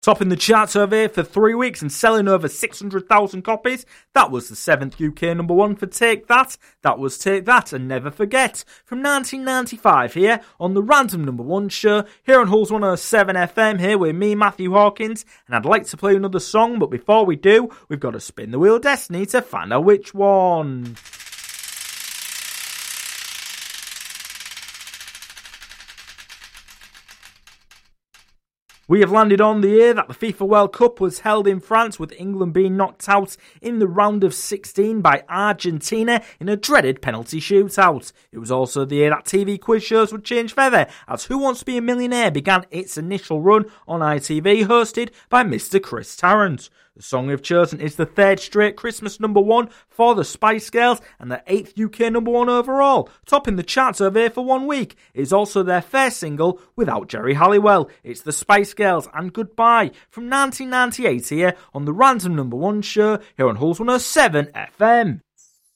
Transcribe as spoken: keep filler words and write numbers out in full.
Topping the charts over here for three weeks and selling over six hundred thousand copies, that was the seventh U K number one for Take That. That was Take That and Never Forget from nineteen ninety-five here on the Random Number One show here on Hulls one oh seven F M here with me, Matthew Hawkins, and I'd like to play another song, but before we do, we've got to spin the wheel of destiny to find out which one. We have landed on the year that the FIFA World Cup was held in France, with England being knocked out in the round of sixteen by Argentina in a dreaded penalty shootout. It was also the year that T V quiz shows would change feather, as Who Wants to Be a Millionaire began its initial run on I T V, hosted by Mister Chris Tarrant. The song we've chosen is the third straight Christmas number one for the Spice Girls and the eighth U K number one overall. Topping the charts over here for one week is also their first single without Geri Halliwell. It's the Spice Girls and Goodbye from nineteen ninety-eight here on the Random Number One show here on Hulls one oh seven F M.